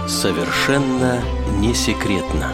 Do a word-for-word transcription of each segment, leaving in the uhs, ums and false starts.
Совершенно не секретно.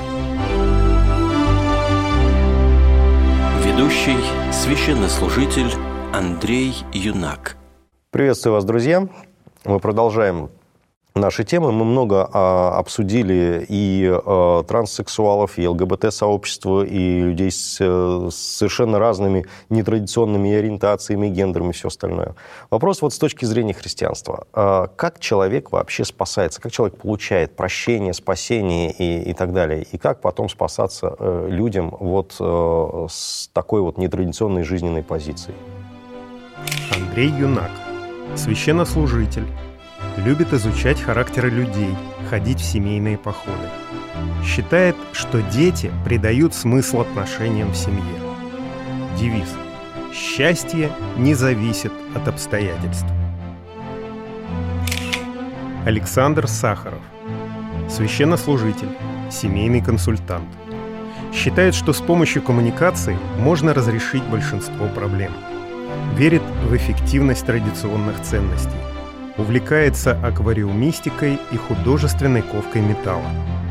Ведущий священнослужитель Андрей Юнак. Приветствую вас, друзья. Мы продолжаем наши темы. Мы много а, обсудили и а, транссексуалов, и ЛГБТ-сообщество, и людей с, с совершенно разными нетрадиционными ориентациями, гендерами и все остальное. Вопрос вот с точки зрения христианства. А, как человек вообще спасается? Как человек получает прощение, спасение и, и так далее? И как потом спасаться э, людям вот э, с такой вот нетрадиционной жизненной позицией? Андрей Юнак, священнослужитель. Любит изучать характеры людей, ходить в семейные походы. Считает, что дети придают смысл отношениям в семье. Девиз: «Счастье не зависит от обстоятельств». Александр Сахаров, священнослужитель, семейный консультант. Считает, что с помощью коммуникации можно разрешить большинство проблем. Верит в эффективность традиционных ценностей. Увлекается аквариумистикой и художественной ковкой металла.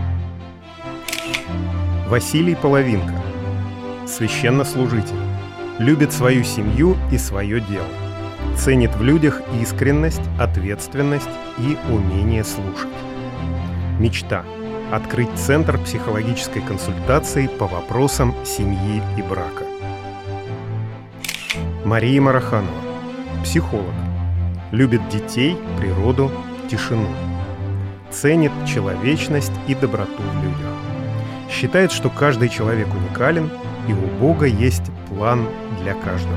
Василий Половинка, священнослужитель. Любит свою семью и свое дело. Ценит в людях искренность, ответственность и умение слушать. Мечта – открыть центр психологической консультации по вопросам семьи и брака. Мария Мараханова, психолог. Любит детей, природу, тишину. Ценит человечность и доброту в людях. Считает, что каждый человек уникален, и у Бога есть план для каждого.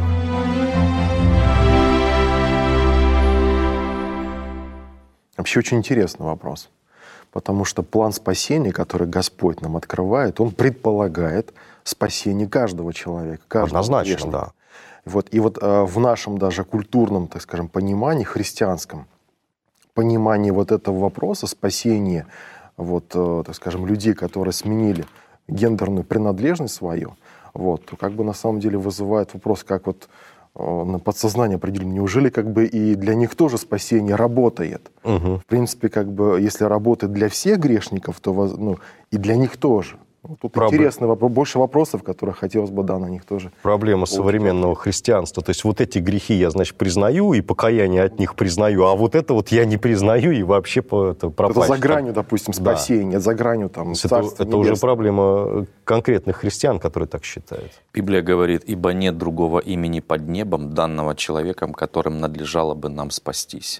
Вообще очень интересный вопрос. Потому что план спасения, который Господь нам открывает, он предполагает спасение каждого человека. Каждого Однозначно, грешника. да. Вот, и вот э, в нашем даже культурном, так скажем, понимании, христианском понимании вот этого вопроса спасения, вот, э, так скажем, людей, которые сменили гендерную принадлежность свою, вот, то как бы на самом деле вызывает вопрос, как вот э, на подсознание определенно, неужели как бы и для них тоже спасение работает? Угу. В принципе, как бы, если работает для всех грешников, то ну, и для них тоже. Тут Проб... интересно, вопрос, больше вопросов, которые хотелось бы, да, на них тоже. Проблема современного христианства. То есть вот эти грехи я, значит, признаю, и покаяние от них признаю, а вот это вот я не признаю, и вообще это пропасть. Это за гранью, допустим, спасения, да. За гранью там царства Это, это уже проблема конкретных христиан, которые так считают. Библия говорит: «Ибо нет другого имени под небом, данного человеком, которым надлежало бы нам спастись».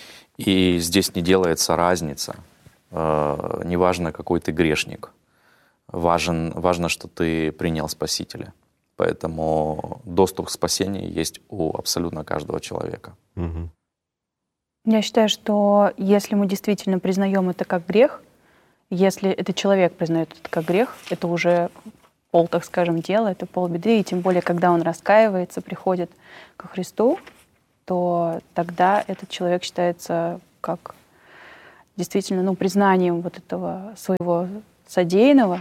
И здесь не делается разница, э, неважно, какой ты грешник. Важен, важно, что ты принял Спасителя. Поэтому доступ к спасению есть у абсолютно каждого человека. Угу. Я считаю, что если мы действительно признаем это как грех, если этот человек признает это как грех, это уже пол, так скажем, дела, это полбеды. И тем более, когда он раскаивается, приходит ко Христу, то тогда этот человек считается как действительно ну, признанием вот этого своего содеянного.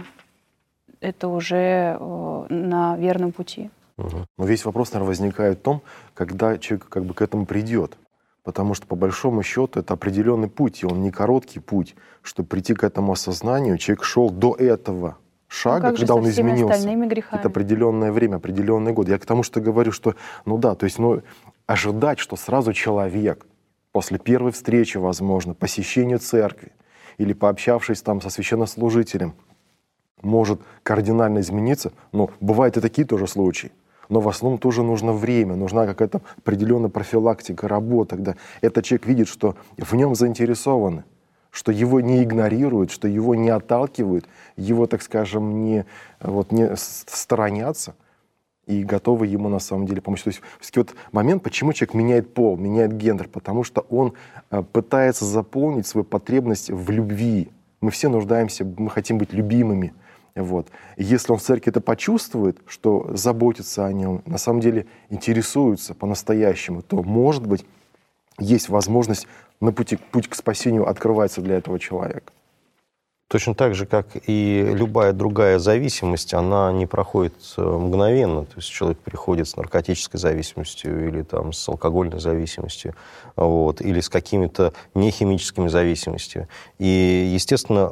Это уже э, на верном пути. Угу. Но весь вопрос, наверное, возникает в том, когда человек как бы к этому придет. Потому что, по большому счету, это определенный путь, и он не короткий путь. Чтобы прийти к этому осознанию, человек шел до этого шага, ну, когда он изменился. грехами? Это определенное время, определенный год. Я к тому, что говорю, что, ну да, то есть, ну, ожидать, что сразу человек после первой встречи, возможно, посещения церкви, или пообщавшись там со священнослужителем, может кардинально измениться. Но бывают и такие тоже случаи. Но в основном тоже нужно время, нужна какая-то определенная профилактика, работа, когда этот человек видит, что в нем заинтересованы, что его не игнорируют, что его не отталкивают, его, так скажем, не, вот, не сторонятся и готовы ему на самом деле помочь. То есть вот момент, почему человек меняет пол, меняет гендер, потому что он пытается заполнить свою потребность в любви. Мы все нуждаемся, мы хотим быть любимыми. Вот. И если он в церкви это почувствует, что заботится о нем, на самом деле интересуется по-настоящему, то, может быть, есть возможность на пути, путь к спасению открывается для этого человека. Точно так же, как и любая другая зависимость, она не проходит мгновенно. То есть человек приходит с наркотической зависимостью или там, с алкогольной зависимостью, вот, или с какими-то нехимическими зависимостями. И, естественно,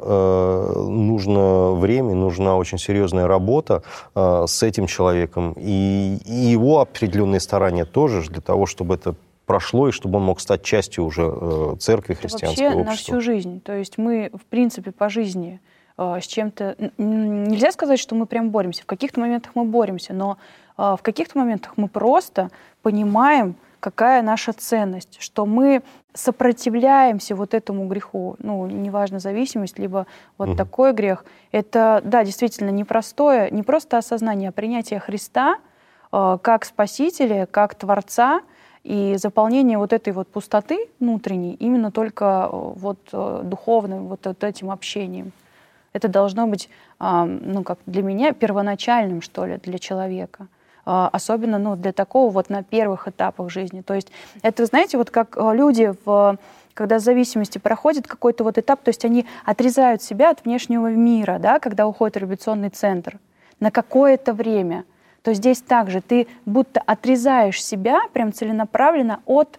нужно время, нужна очень серьезная работа с этим человеком. И его определенные старания тоже для того, чтобы это прошло, и чтобы он мог стать частью уже э, церкви, христианского вообще общества. На всю жизнь. То есть мы, в принципе, по жизни э, с чем-то... Нельзя сказать, что мы прям боремся. В каких-то моментах мы боремся, но э, в каких-то моментах мы просто понимаем, какая наша ценность, что мы сопротивляемся вот этому греху. Ну, неважно, зависимость, либо вот угу. такой грех. Это, да, действительно непростое, не просто осознание, а принятие Христа э, как Спасителя, как Творца, и заполнение вот этой вот пустоты внутренней именно только вот духовным вот этим общением. Это должно быть, ну, как для меня, первоначальным, что ли, для человека. Особенно, ну, для такого вот на первых этапах жизни. То есть это, знаете, вот как люди, в, когда с зависимости проходят какой-то вот этап, то есть они отрезают себя от внешнего мира, да, когда уходит реабилитационный центр на какое-то время. То здесь также ты будто отрезаешь себя прям целенаправленно от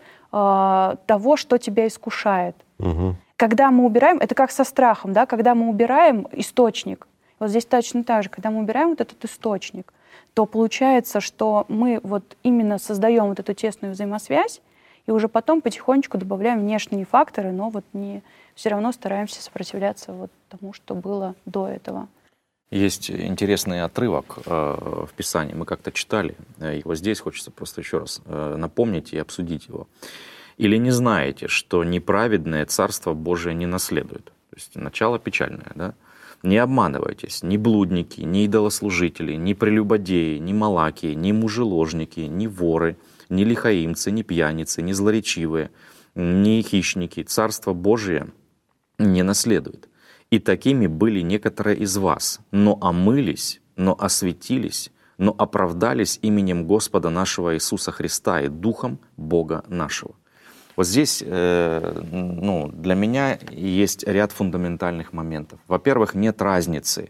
э, того, что тебя искушает. Угу. Когда мы убираем, это как со страхом, да, когда мы убираем источник, вот здесь точно так же, когда мы убираем вот этот источник, то получается, что мы вот именно создаем вот эту тесную взаимосвязь, и уже потом потихонечку добавляем внешние факторы, но вот не, все равно стараемся сопротивляться вот тому, что было до этого. Есть интересный отрывок э, в Писании, мы как-то читали, его здесь хочется просто еще раз э, напомнить и обсудить его. «Или не знаете, что неправедное Царство Божие не наследует?» То есть начало печальное, да? «Не обманывайтесь, ни блудники, ни идолослужители, ни прелюбодеи, ни малакии, ни мужеложники, ни воры, ни лихаимцы, ни пьяницы, ни злоречивые, ни хищники Царство Божие не наследует. И такими были некоторые из вас, но омылись, но осветились, но оправдались именем Господа нашего Иисуса Христа и Духом Бога нашего». Вот здесь э, ну, для меня есть ряд фундаментальных моментов. Во-первых, нет разницы.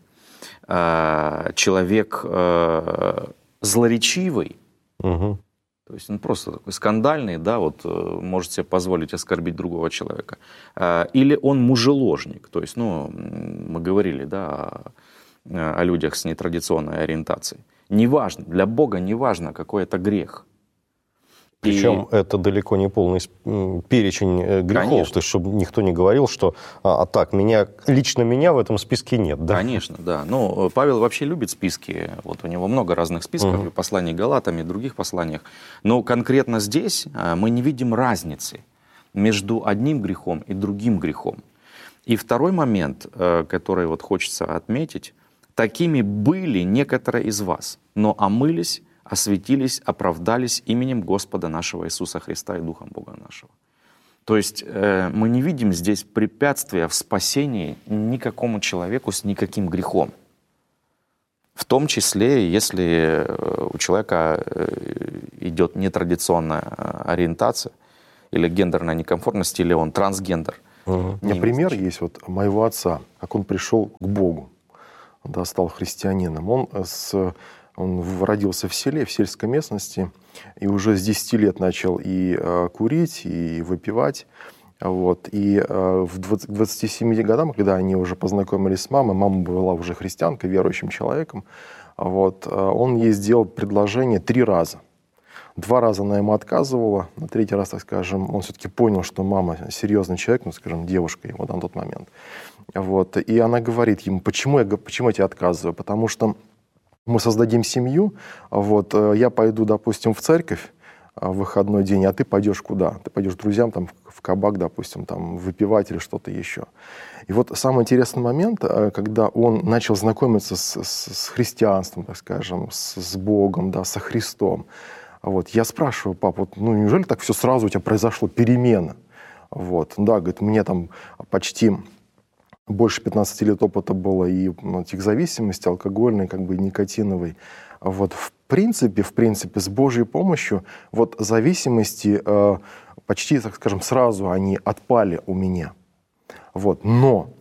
Э, человек э, злоречивый, угу. то есть он просто такой скандальный, да, вот может себе позволить оскорбить другого человека. Или он мужеложник, то есть, ну, мы говорили, да, о, о людях с нетрадиционной ориентацией. Неважно, для Бога неважно, какой это грех. Причем и... это далеко не полный перечень грехов. Конечно. То есть, чтобы никто не говорил, что а, так, меня, лично меня в этом списке нет. Да? Конечно, да. Ну, Павел вообще любит списки. Вот у него много разных списков, угу. и посланий Галатам, и других посланиях. Но конкретно здесь мы не видим разницы между одним грехом и другим грехом. И второй момент, который вот хочется отметить. Такими были некоторые из вас, но омылись, осветились, оправдались именем Господа нашего Иисуса Христа и Духом Бога нашего. То есть э, мы не видим здесь препятствия в спасении никакому человеку с никаким грехом. В том числе, если у человека идет нетрадиционная ориентация или гендерная некомфортность, или он трансгендер. Угу. У меня пример есть вот моего отца, как он пришел к Богу, да, стал христианином. Он с... Он родился в селе, в сельской местности, и уже с десяти лет начал и э, курить, и выпивать. Вот. И э, в двадцати семи годам, когда они уже познакомились с мамой, мама была уже христианкой, верующим человеком, вот, э, он ей сделал предложение три раза. Два раза она ему отказывала, на третий раз, так скажем, он все-таки понял, что мама серьезный человек, ну, скажем, девушка его на тот момент. Вот. И она говорит ему, почему я, почему я тебе отказываю? Потому что мы создадим семью, вот, я пойду, допустим, в церковь в выходной день, а ты пойдешь куда? Ты пойдешь к друзьям там, в кабак, допустим, там, выпивать или что-то еще. И вот самый интересный момент, когда он начал знакомиться с, с, с христианством, так скажем, с, с Богом, да, со Христом. Вот, я спрашиваю, пап, вот, ну неужели так все сразу у тебя произошло, перемена? Вот, да, говорит, мне там почти... Больше пятнадцати лет опыта было и этих зависимостей, алкогольной, как бы никотиновой. Вот в принципе, в принципе, с Божьей помощью вот зависимости э, почти, так скажем, сразу они отпали у меня. Вот. Но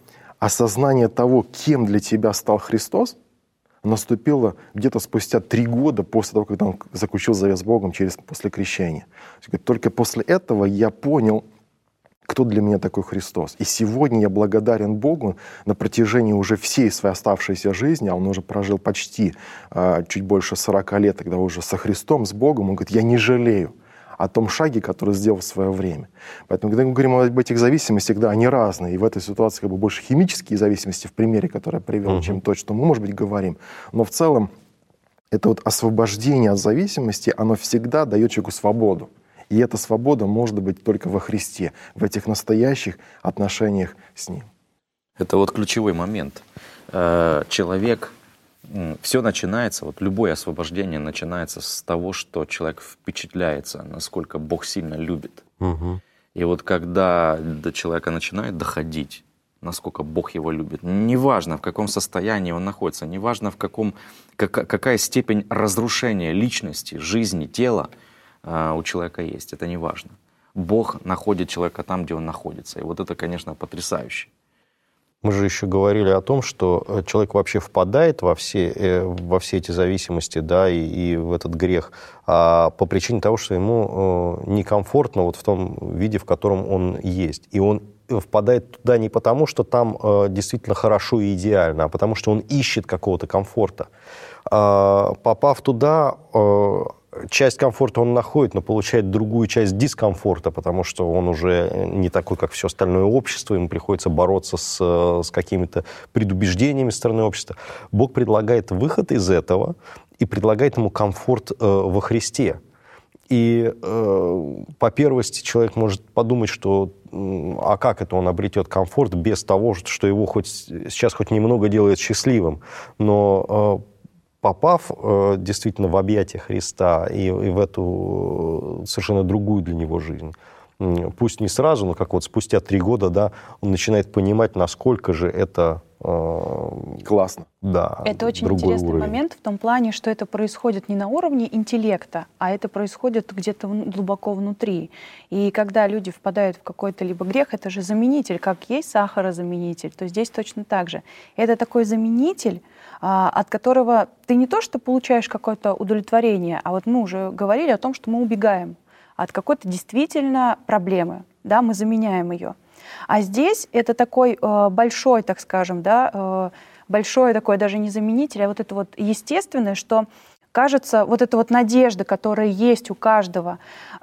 осознание того, кем для тебя стал Христос, наступило где-то спустя три года после того, когда он заключил завет с Богом через, после крещения. Только после этого я понял, кто для меня такой Христос. И сегодня я благодарен Богу на протяжении уже всей своей оставшейся жизни, а он уже прожил почти а, чуть больше сорока лет, когда уже со Христом, с Богом, он говорит, я не жалею о том шаге, который сделал в свое время. Поэтому, когда мы говорим об этих зависимостях, да, они разные. И в этой ситуации как бы больше химические зависимости, в примере, который я привел, uh-huh. чем то, что мы, может быть, говорим. Но в целом это вот освобождение от зависимости, оно всегда дает человеку свободу. И эта свобода может быть только во Христе, в этих настоящих отношениях с Ним. Это вот ключевой момент. Человек... Все начинается, вот любое освобождение начинается с того, что человек впечатляется, насколько Бог сильно любит. Угу. И вот когда до человека начинает доходить, насколько Бог его любит, неважно, в каком состоянии он находится, неважно, в каком, как, какая степень разрушения личности, жизни, тела э, у человека есть, это неважно. Бог находит человека там, где он находится. И вот это, конечно, потрясающе. Мы же еще говорили о том, что человек вообще впадает во все, во все эти зависимости, да, и, и в этот грех а по причине того, что ему некомфортно вот в том виде, в котором он есть. И он впадает туда не потому, что там действительно хорошо и идеально, а потому что он ищет какого-то комфорта. Попав туда, часть комфорта он находит, но получает другую часть дискомфорта, потому что он уже не такой, как все остальное общество, ему приходится бороться с, с какими-то предубеждениями со стороны общества. Бог предлагает выход из этого и предлагает ему комфорт э, во Христе. И э, по первости человек может подумать, что э, а как это он обретет комфорт без того, что его хоть сейчас хоть немного делает счастливым. Но э, попав э, действительно в объятия Христа и, и в эту совершенно другую для него жизнь, пусть не сразу, но как вот спустя три года, да, он начинает понимать, насколько же это э, классно. Да, это очень интересный уровень. Момент в том плане, что это происходит не на уровне интеллекта, а это происходит где-то глубоко внутри. И когда люди впадают в какой-то либо грех, это же заменитель, как есть сахарозаменитель, то здесь точно так же. Это такой заменитель, от которого ты не то что получаешь какое-то удовлетворение, а вот мы уже говорили о том, что мы убегаем от какой-то действительно проблемы, да, мы заменяем ее. А здесь это такой э, большой, так скажем, да, э, большой такой даже не заменитель, а вот это вот естественное, что кажется, вот эта вот надежда, которая есть у каждого.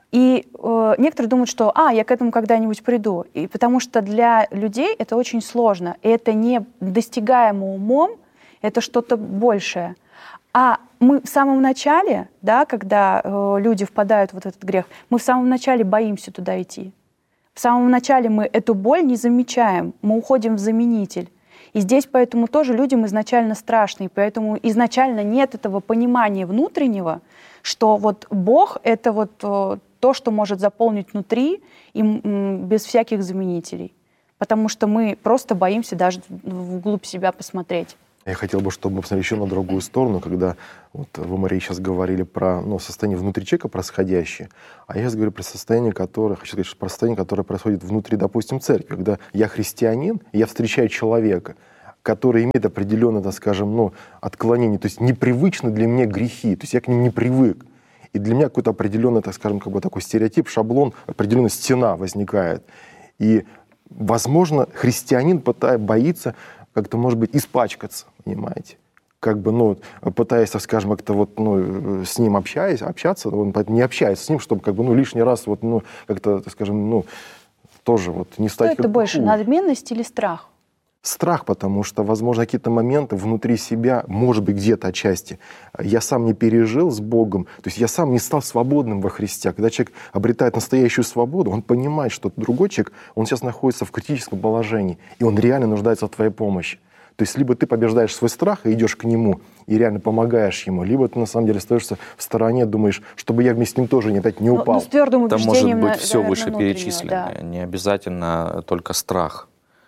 И э, некоторые думают, что «а, я к этому когда-нибудь приду». И потому что для людей это очень сложно. И это не достигаемо умом, это что-то большее. А мы в самом начале, да, когда э, люди впадают в вот этот грех, мы в самом начале боимся туда идти. В самом начале мы эту боль не замечаем, мы уходим в заменитель. И здесь поэтому тоже людям изначально страшно, и поэтому изначально нет этого понимания внутреннего, что вот Бог — это вот э, то, что может заполнить внутри, и м, без всяких заменителей. Потому что мы просто боимся даже вглубь себя посмотреть. Я хотел бы, чтобы мы посмотрели еще на другую сторону, когда вот вы, Мария, сейчас говорили про ну, состояние внутри человека происходящее, а я сейчас говорю про состояние, которое, хочу сказать, про состояние, которое происходит внутри, допустим, церкви, когда я христианин, и я встречаю человека, который имеет определенное, так скажем, ну, отклонение, то есть непривычны для меня грехи, то есть я к ним не привык. И для меня какой-то определенный, так скажем, как бы такой стереотип, шаблон, определенная стена возникает. И, возможно, христианин пытается, боится как-то, может быть, испачкаться, понимаете? Как бы, ну, пытаясь, так скажем, как-то вот, ну, с ним общаясь, общаться, он не общается с ним, чтобы, как бы, ну, лишний раз, вот, ну, как-то, так скажем, ну, тоже вот не стать... Что это больше, хуже. Надменность или страх? Страх, потому что, возможно, какие-то моменты внутри себя, может быть, где-то отчасти, я сам не пережил с Богом, то есть я сам не стал свободным во Христе. Когда человек обретает настоящую свободу, он понимает, что другой человек, он сейчас находится в критическом положении, и он реально нуждается в твоей помощи. То есть либо ты побеждаешь свой страх и идешь к нему, и реально помогаешь ему, либо ты на самом деле остаешься в стороне, думаешь, чтобы я вместе с ним тоже опять не упал. Ну, с твердым убеждением, это может быть все вышеперечисленное, да. Не обязательно только страх.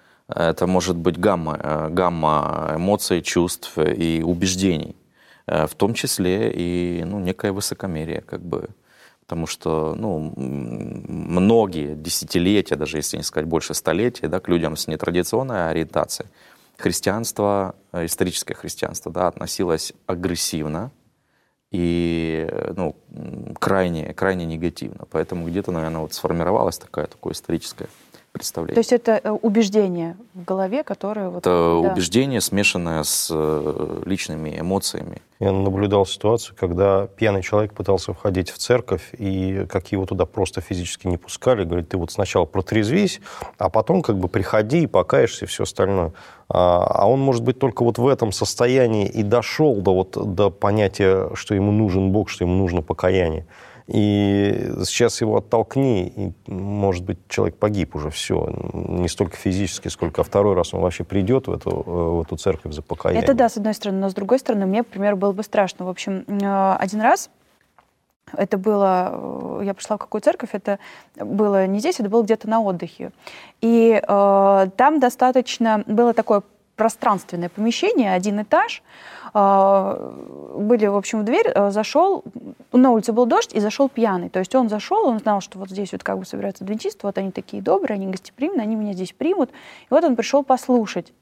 Это может быть гамма, гамма эмоций, чувств и убеждений, в том числе и ну, некое высокомерие, как бы. Потому что ну, многие десятилетия, даже если не сказать больше столетий, да, к людям с нетрадиционной ориентацией, христианство, историческое христианство, да, относилось агрессивно и ну, крайне, крайне негативно. Поэтому где-то, наверное, вот сформировалось такое, такое историческое представление. То есть это убеждение в голове, которое... Вот, это да. убеждение, смешанное с личными эмоциями. Я наблюдал ситуацию, когда пьяный человек пытался входить в церковь, и как его туда просто физически не пускали, говорит, ты вот сначала протрезвись, а потом как бы приходи и покаешься, и все остальное. А он, может быть, только вот в этом состоянии и дошел до, вот, до понятия, что ему нужен Бог, что ему нужно покаяние. И сейчас его оттолкни, и, может быть, человек погиб уже, все. Не столько физически, сколько второй раз он вообще придет в эту, в эту церковь за покаянием. Это да, с одной стороны. Но с другой стороны, мне, например, было бы страшно. В общем, один раз, это было, я пришла в какую церковь, это было не здесь, это было где-то на отдыхе. И э, там достаточно было такое пространственное помещение, один этаж. Были, в общем, в дверь, зашел, на улице был дождь, и зашел пьяный. То есть он зашел, он знал, что вот здесь вот как бы собираются адвентисты, вот они такие добрые, они гостеприимные, они меня здесь примут. И вот он пришел послушать.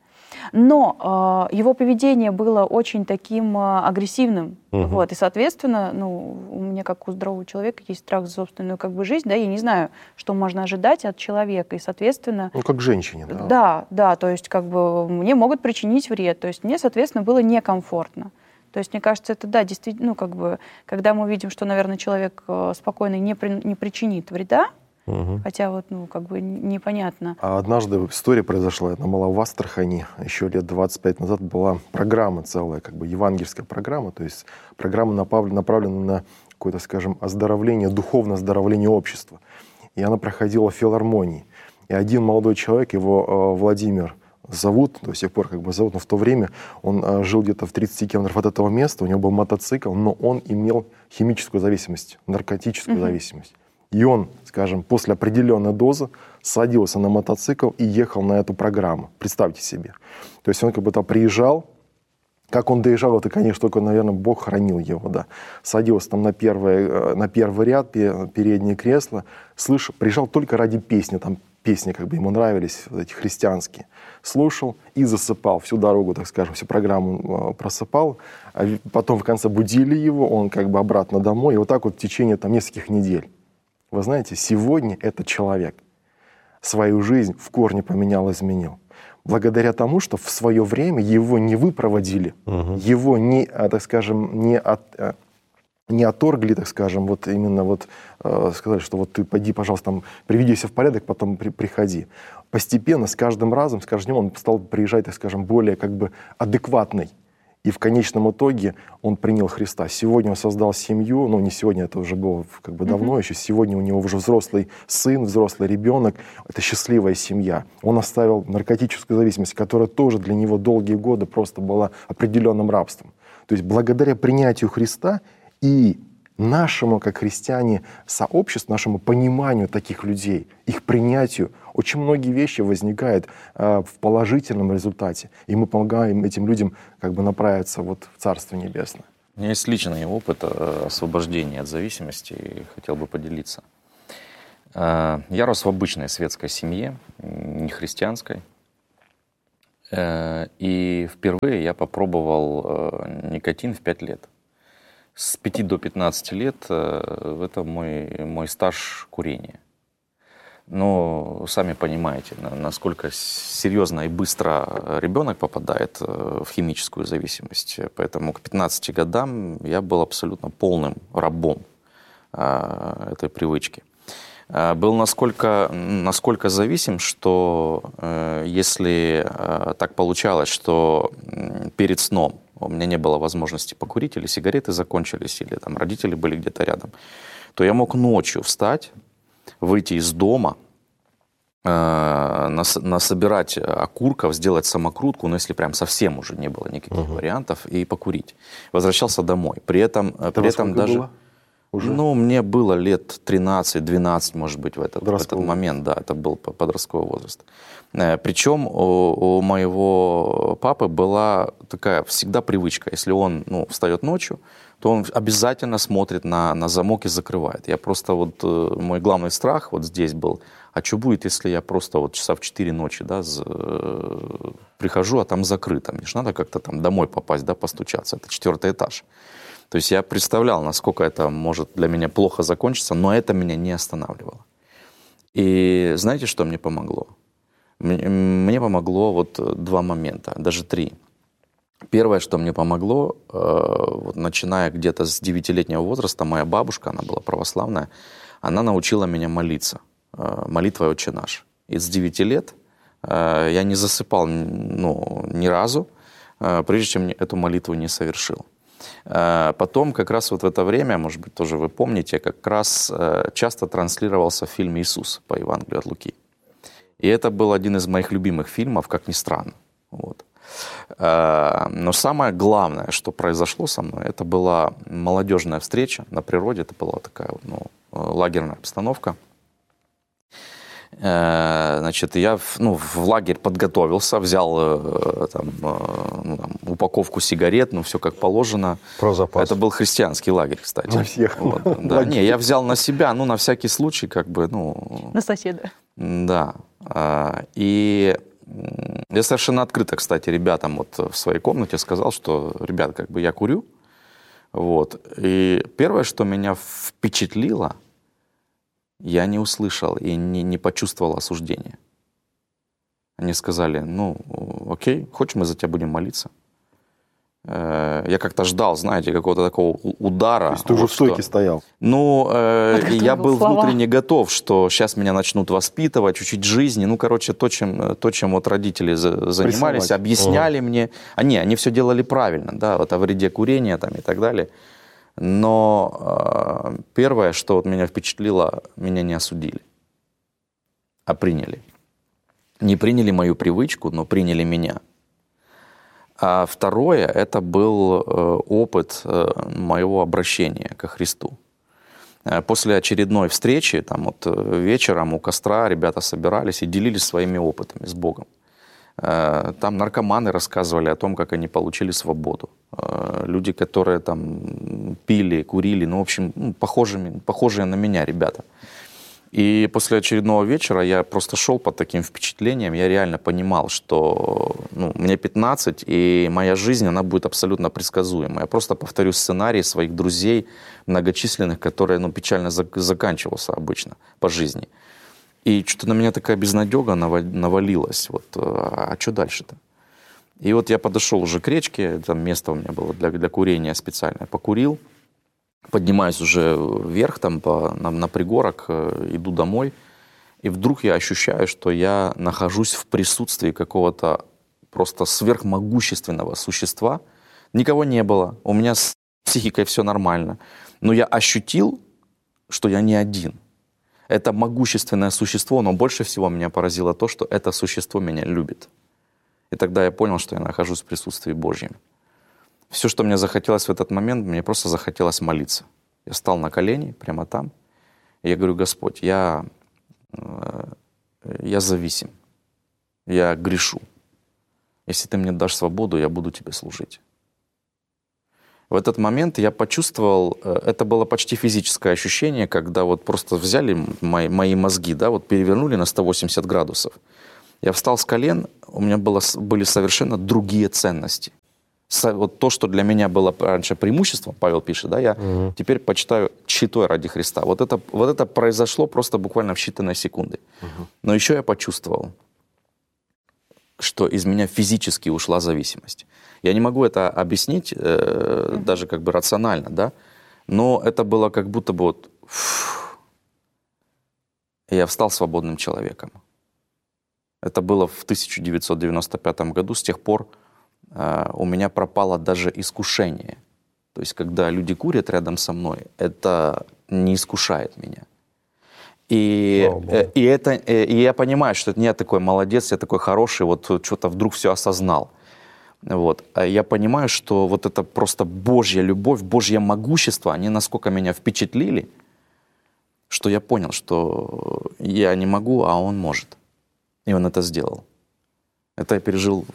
Но э, его поведение было очень таким э, агрессивным. Угу. Вот, и, соответственно, ну, у меня, как у здорового человека, есть страх за собственную как бы, жизнь. Да, я не знаю, что можно ожидать от человека. И, соответственно... Ну, как женщине, да? Да, да, то есть как бы мне могут причинить вред. То есть мне, соответственно, было некомфортно. То есть, мне кажется, это, да, действительно, ну, как бы, когда мы видим, что, наверное, человек спокойно не, при, не причинит вреда, угу. хотя вот, ну, как бы непонятно. А однажды история произошла, это была в Астрахани, еще лет двадцать пять назад была программа целая, как бы евангельская программа, то есть программа направлена, направлена на какое-то, скажем, оздоровление, духовное оздоровление общества. И она проходила в филармонии. И один молодой человек, его э, Владимир зовут, до сих пор как бы зовут, но в то время он э, жил где-то в тридцати километрах от этого места, у него был мотоцикл, но он имел химическую зависимость, наркотическую mm-hmm. зависимость. И он, скажем, после определенной дозы садился на мотоцикл и ехал на эту программу. Представьте себе. То есть он как бы там приезжал, как он доезжал, это, конечно, только, наверное, Бог хранил его, да. Садился там на первый, на первый ряд, переднее кресло, слышал, приезжал только ради песни, там песни как бы ему нравились, вот эти христианские. Слушал и засыпал всю дорогу, так скажем, всю программу просыпал. А потом в конце будили его, он как бы обратно домой, и вот так вот в течение там нескольких недель. Вы знаете, сегодня этот человек свою жизнь в корне поменял, изменил. Благодаря тому, что в свое время его не выпроводили, угу. его не, так скажем, не, от, не отторгли, так скажем, вот именно вот э, сказали, что вот ты пойди, пожалуйста, там, приведи себя в порядок, потом при, приходи. Постепенно, с каждым разом, с каждым днем он стал приезжать, так скажем, более как бы адекватный. И в конечном итоге он принял Христа. Сегодня он создал семью, ну не сегодня, это уже было как бы давно mm-hmm. еще, сегодня у него уже взрослый сын, взрослый ребенок, это счастливая семья. Он оставил наркотическую зависимость, которая тоже для него долгие годы просто была определенным рабством. То есть благодаря принятию Христа и нашему, как христиане, сообществу, нашему пониманию таких людей, их принятию, очень многие вещи возникают э, в положительном результате. И мы помогаем этим людям как бы направиться вот в Царство Небесное. У меня есть личный опыт э, освобождения от зависимости, и хотел бы поделиться. Э, я рос в обычной светской семье, не христианской. Э, и впервые я попробовал э, никотин в пять лет. С пяти до пятнадцати лет э, это мой, мой стаж курения. Но сами понимаете, насколько серьезно и быстро ребенок попадает в химическую зависимость. Поэтому к пятнадцати годам я был абсолютно полным рабом этой привычки. Был насколько, насколько зависим, что если так получалось, что перед сном у меня не было возможности покурить, или сигареты закончились, или там родители были где-то рядом, то я мог ночью встать, выйти из дома, э, нас, насобирать окурков, сделать самокрутку, но если прям совсем уже не было никаких угу. вариантов, и покурить. Возвращался домой. При этом, при этом даже... было? Уже? Ну, мне было лет тринадцать-двенадцать, может быть, в этот, в этот момент. Да, это был подростковый возраст. Причем у, у моего папы была такая всегда привычка. Если он ну, встает ночью, то он обязательно смотрит на, на замок и закрывает. Я просто вот, мой главный страх вот здесь был, а что будет, если я просто вот часа в четыре ночи, да, з, прихожу, а там закрыто, мне же надо как-то там домой попасть, да, постучаться, это четвертый этаж. То есть я представлял, насколько это может для меня плохо закончиться, но это меня не останавливало. И знаете, что мне помогло? Мне, мне помогло вот два момента, даже три. Первое, что мне помогло, э, вот начиная где-то с девятилетнего возраста, моя бабушка, она была православная, она научила меня молиться, э, молитвой «Отче наш». И с девяти лет э, я не засыпал ну, ни разу, э, прежде чем эту молитву не совершил. Э, потом, как раз вот в это время, может быть, тоже вы помните, как раз э, часто транслировался фильм «Иисус» по Евангелию от Луки. И это был один из моих любимых фильмов, как ни странно. Вот. Но самое главное, что произошло со мной, это была молодежная встреча на природе, это была такая ну, лагерная обстановка. Значит, я ну, в лагерь подготовился, взял там, ну, там, упаковку сигарет, ну все как положено. Про запас. Это был христианский лагерь, кстати. На всех. Вот, да. Не, я взял на себя, ну на всякий случай, как бы, ну. На соседа. Да. И я совершенно открыто, кстати, ребятам вот в своей комнате сказал, что, ребят, как бы я курю. Вот. И первое, что меня впечатлило, я не услышал и не, не почувствовал осуждения. Они сказали, ну, окей, хочешь, мы за тебя будем молиться? Я как-то ждал, знаете, какого-то такого удара. То есть ты вот уже в стойке что... стоял? Ну, э, я был слова. внутренне готов, что сейчас меня начнут воспитывать, учить жизни. Ну, короче, то, чем, то, чем вот родители за, занимались, Прессовать. объясняли Ага. мне. А не, они все делали правильно, да, вот о вреде курения там и так далее. Но э, первое, что вот меня впечатлило, меня не осудили, а приняли. Не приняли мою привычку, но приняли меня. А второе, это был э, опыт э, моего обращения ко Христу. Э, после очередной встречи, там вот э, вечером у костра ребята собирались и делились своими опытами с Богом. Э, там наркоманы рассказывали о том, как они получили свободу. Э, люди, которые там пили, курили, ну, в общем, ну, похожими, похожие на меня ребята. И после очередного вечера я просто шел под таким впечатлением, я реально понимал, что ну, мне пятнадцать, и моя жизнь, она будет абсолютно предсказуемая. Я просто повторю сценарий своих друзей многочисленных, которые ну, печально зак- заканчивался обычно по жизни. И что-то на меня такая безнадега навалилась. Вот, а что дальше-то? И вот я подошел уже к речке, там место у меня было для, для курения специальное, покурил. Поднимаюсь уже вверх, там, по, на, на пригорок, э, иду домой, и вдруг я ощущаю, что я нахожусь в присутствии какого-то просто сверхмогущественного существа. Никого не было, у меня с психикой все нормально, но я ощутил, что я не один. Это могущественное существо, но больше всего меня поразило то, что это существо меня любит. И тогда я понял, что я нахожусь в присутствии Божьем. Все, что мне захотелось в этот момент, мне просто захотелось молиться. Я встал на колени прямо там, и я говорю, Господь, я, я зависим, я грешу. Если Ты мне дашь свободу, я буду Тебе служить. В этот момент я почувствовал, это было почти физическое ощущение, когда вот просто взяли мои, мои мозги, да, вот перевернули на сто восемьдесят градусов. Я встал с колен, у меня было, были совершенно другие ценности. Вот то, что для меня было раньше преимуществом, Павел пишет, да, я угу. теперь почитаю читой ради Христа. Вот это, вот это произошло просто буквально в считанные секунды. Угу. Но еще я почувствовал, что из меня физически ушла зависимость. Я не могу это объяснить, э, даже как бы рационально, да, но это было как будто бы вот... Фу, и я встал свободным человеком. Это было в тысяча девятьсот девяносто пятом году, с тех пор у меня пропало даже искушение. То есть, когда люди курят рядом со мной, это не искушает меня. И, oh, и, это, и я понимаю, что это не я такой молодец, я такой хороший, вот что-то вдруг все осознал. Вот. А я понимаю, что вот это просто Божья любовь, Божье могущество, они насколько меня впечатлили, что я понял, что я не могу, а Он может. И Он это сделал. Это я пережил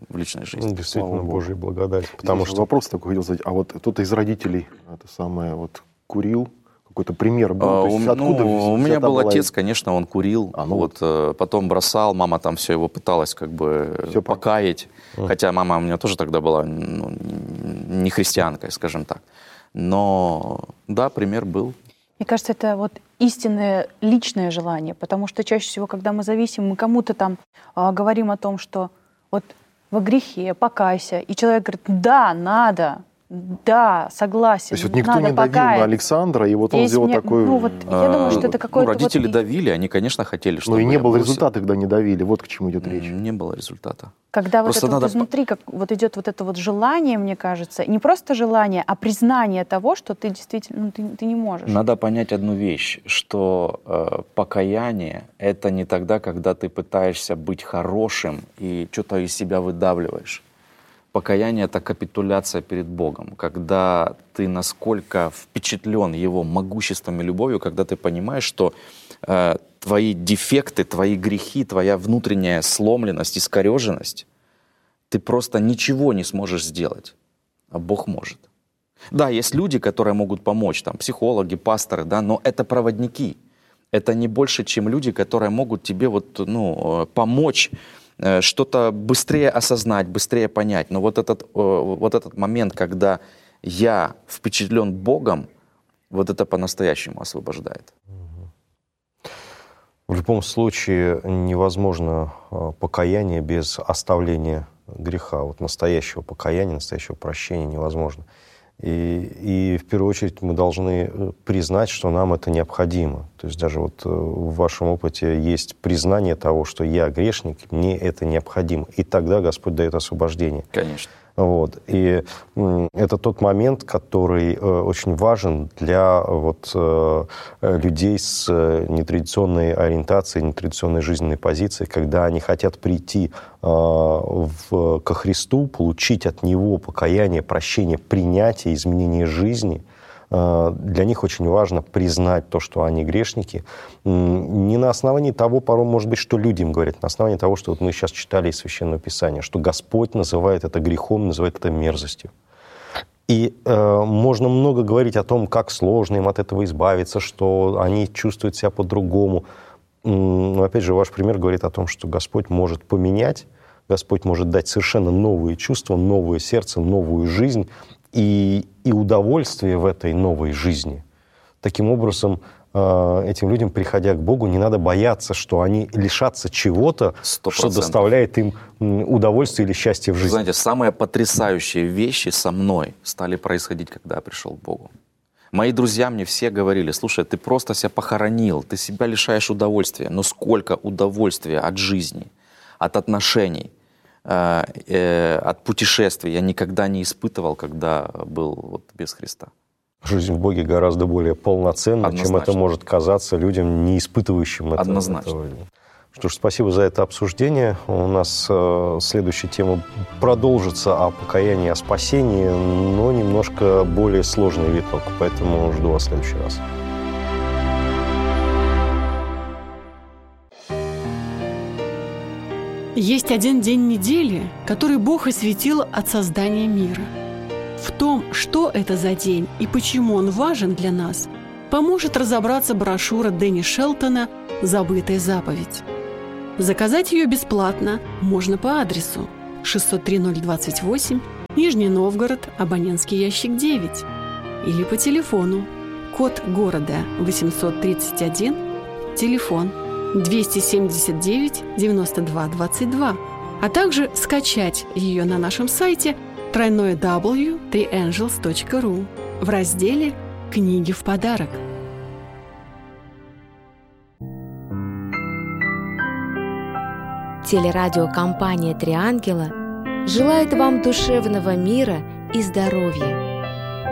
в личной жизни. Действительно, Божья благодать. Потому Здесь что вопрос такой хотел задать. А вот кто-то из родителей это самое вот курил? Какой-то пример был? А, То есть у, откуда ну, у вся меня та был была- отец, конечно, он курил, А, ну вот, э, потом бросал, мама там все его пыталась как бы Всё по- покаять, хотя мама у меня тоже тогда была ну, не христианкой, скажем так. Но да, пример был. Мне кажется, это вот истинное личное желание, потому что чаще всего, когда мы зависим, мы кому-то там а, говорим о том, что вот во грехе, покайся, и человек говорит, да, надо, да, согласен, То есть вот никто надо не давил покаяться. на Александра, и вот он Здесь сделал мне- такой... ну, вот я думаю, что это Ну, какой-то родители вот... давили, они, конечно, хотели, Ну чтобы и не я было был результата, когда не давили. Вот к чему идет сил- речь. Не было результата. Когда вот Просто это вот надо изнутри, как вот идет вот это вот желание, мне кажется, не просто желание, а признание того, что ты действительно, ну, ты, ты не можешь. Надо понять одну вещь, что э, покаяние — это не тогда, когда ты пытаешься быть хорошим и что-то из себя выдавливаешь. Покаяние — это капитуляция перед Богом, когда ты насколько впечатлен Его могуществом и любовью, когда ты понимаешь, что э, твои дефекты, твои грехи, твоя внутренняя сломленность, искореженность, ты просто ничего не сможешь сделать, а Бог может. Да, есть люди, которые могут помочь, там, психологи, пасторы, да, но это проводники. Это не больше, чем люди, которые могут тебе вот, ну, помочь э, что-то быстрее осознать, быстрее понять. Но вот этот, э, вот этот момент, когда я впечатлен Богом, вот это по-настоящему освобождает. в любом случае невозможно э, покаяние без оставления греха. Вот настоящего покаяния, настоящего прощения невозможно. И, и в первую очередь мы должны признать, что нам это необходимо. То есть даже вот в вашем опыте есть признание того, что я грешник, мне это необходимо. И тогда Господь дает освобождение. Конечно. Вот. И это тот момент, который очень важен для вот, людей с нетрадиционной ориентацией, нетрадиционной жизненной позицией, когда они хотят прийти в, ко Христу, получить от Него покаяние, прощение, принятие, изменение жизни. Для них очень важно признать то, что они грешники. Не на основании того, порой, может быть, что люди им говорят, на основании того, что вот мы сейчас читали из Священного Писания, что Господь называет это грехом, называет это мерзостью. И э, можно много говорить о том, как сложно им от этого избавиться, что они чувствуют себя по-другому. Но, опять же, ваш пример говорит о том, что Господь может поменять, Господь может дать совершенно новые чувства, новое сердце, новую жизнь и, и удовольствие в этой новой жизни. Таким образом, э, этим людям, приходя к Богу, не надо бояться, что они лишатся чего-то, сто что процентов. доставляет им удовольствие или счастье в жизни. Знаете, самые потрясающие вещи со мной стали происходить, когда я пришел к Богу. Мои друзья мне все говорили: слушай, ты просто себя похоронил, ты себя лишаешь удовольствия. Но сколько удовольствия от жизни, от отношений, э, э, от путешествий я никогда не испытывал, когда был вот без Христа. Жизнь в Боге гораздо более полноценна, чем Однозначно. это может казаться людям, не испытывающим это. Однозначно. этого. Что ж, спасибо за это обсуждение. У нас э, следующая тема продолжится о покаянии, о спасении, но немножко более сложный виток, поэтому жду вас в следующий раз. Есть один день недели, который Бог осветил от создания мира. В том, что это за день и почему он важен для нас, поможет разобраться брошюра Дэнни Шелтона «Забытая заповедь». Заказать ее бесплатно можно по адресу шестьсот три ноль двадцать восемь, Нижний Новгород, абонентский ящик девять, или по телефону, код города восемьсот тридцать один, телефон двести семьдесят девять девяносто два двадцать два, а также скачать ее на нашем сайте тройное дабл ю точка три энджелс точка ру в разделе «Книги в подарок». Телерадиокомпания «Три ангела» желает вам душевного мира и здоровья.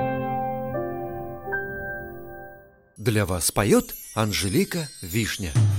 Для вас поет Анжелика Вишня.